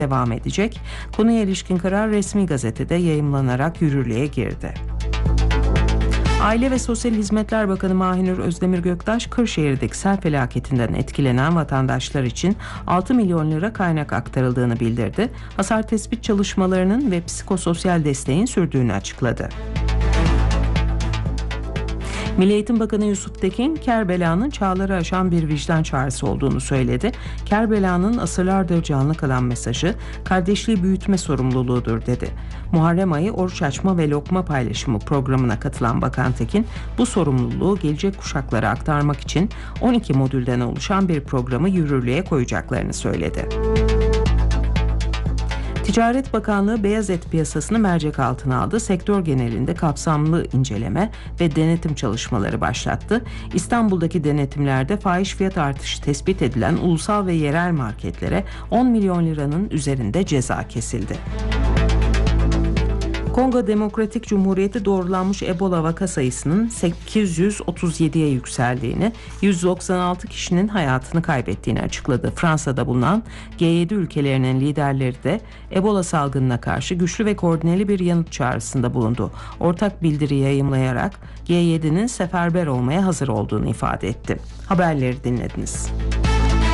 devam edecek. Konuya ilişkin karar resmi gazetede yayımlanarak yürürlüğe girdi. Aile ve Sosyal Hizmetler Bakanı Mahinur Özdemir Göktaş, Kırşehir'deki sel felaketinden etkilenen vatandaşlar için 6 milyon lira kaynak aktarıldığını bildirdi. Hasar tespit çalışmalarının ve psikososyal desteğin sürdüğünü açıkladı. Milli Eğitim Bakanı Yusuf Tekin, Kerbela'nın çağları aşan bir vicdan çağrısı olduğunu söyledi. Kerbela'nın asırlardır canlı kalan mesajı, kardeşliği büyütme sorumluluğudur dedi. Muharrem ayı oruç açma ve lokma paylaşımı programına katılan Bakan Tekin, bu sorumluluğu gelecek kuşaklara aktarmak için 12 modülden oluşan bir programı yürürlüğe koyacaklarını söyledi. Ticaret Bakanlığı beyaz et piyasasını mercek altına aldı. Sektör genelinde kapsamlı inceleme ve denetim çalışmaları başlattı. İstanbul'daki denetimlerde fahiş fiyat artışı tespit edilen ulusal ve yerel marketlere 10 milyon liranın üzerinde ceza kesildi. Kongo Demokratik Cumhuriyeti doğrulanmış Ebola vaka sayısının 837'ye yükseldiğini, 196 kişinin hayatını kaybettiğini açıkladı. Fransa'da bulunan G7 ülkelerinin liderleri de Ebola salgınına karşı güçlü ve koordineli bir yanıt çağrısında bulundu. Ortak bildiri yayımlayarak G7'nin seferber olmaya hazır olduğunu ifade etti. Haberleri dinlediniz.